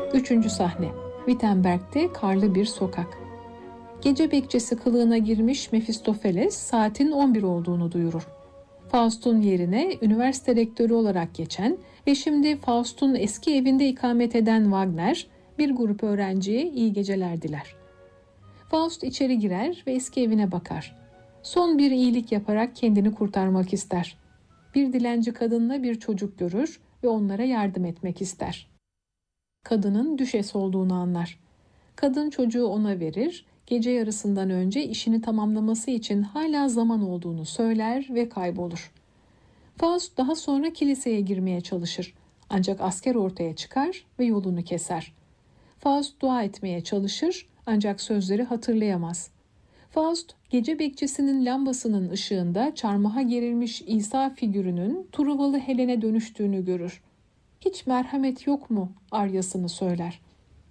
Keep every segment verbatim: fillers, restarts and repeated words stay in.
Üçüncü sahne. Wittenberg'de karlı bir sokak. Gece bekçisi kılığına girmiş Mefistofeles saatin on bir olduğunu duyurur. Faust'un yerine üniversite rektörü olarak geçen ve şimdi Faust'un eski evinde ikamet eden Wagner bir grup öğrenciye iyi geceler diler. Faust içeri girer ve eski evine bakar. Son bir iyilik yaparak kendini kurtarmak ister. Bir dilenci kadınla bir çocuk görür ve onlara yardım etmek ister. Kadının düşes olduğunu anlar. Kadın çocuğu ona verir, gece yarısından önce işini tamamlaması için hala zaman olduğunu söyler ve kaybolur. Faust daha sonra kiliseye girmeye çalışır. Ancak asker ortaya çıkar ve yolunu keser. Faust dua etmeye çalışır ancak sözleri hatırlayamaz. Faust, gece bekçisinin lambasının ışığında çarmıha gerilmiş İsa figürünün Truvalı Helen'e dönüştüğünü görür. "Hiç merhamet yok mu?" aryasını söyler.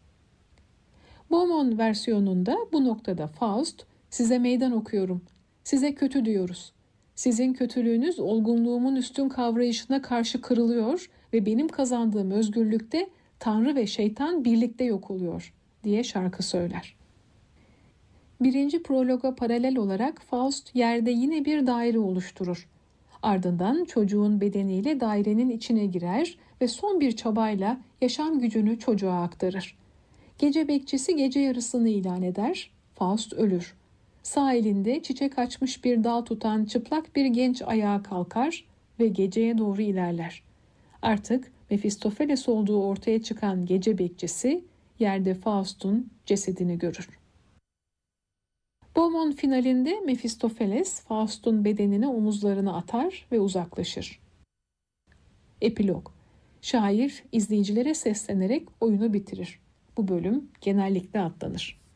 Beaumont versiyonunda bu noktada Faust, "Size meydan okuyorum, size kötü diyoruz. Sizin kötülüğünüz olgunluğumun üstün kavrayışına karşı kırılıyor ve benim kazandığım özgürlükte Tanrı ve şeytan birlikte yok oluyor" diye şarkı söyler. Birinci prologa paralel olarak Faust yerde yine bir daire oluşturur. Ardından çocuğun bedeniyle dairenin içine girer ve son bir çabayla yaşam gücünü çocuğa aktarır. Gece bekçisi gece yarısını ilan eder, Faust ölür. Sağ elinde çiçek açmış bir dal tutan çıplak bir genç ayağa kalkar ve geceye doğru ilerler. Artık Mefistofeles olduğu ortaya çıkan gece bekçisi yerde Faust'un cesedini görür. Beaumont finalinde Mefistofeles Faust'un bedenini omuzlarına atar ve uzaklaşır. Epilog. Şair izleyicilere seslenerek oyunu bitirir. Bu bölüm genellikle atlanır.